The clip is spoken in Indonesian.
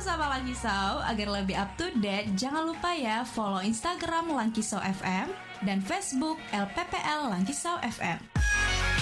bersama Langkisau. Agar lebih up to date, jangan lupa ya follow Instagram Langkisau FM dan Facebook LPPL Langkisau FM.